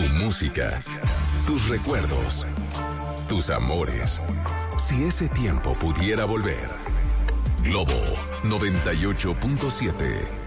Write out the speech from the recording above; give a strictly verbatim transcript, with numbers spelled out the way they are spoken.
música, tus recuerdos, tus amores. Si ese tiempo pudiera volver. Globo noventa y ocho punto siete.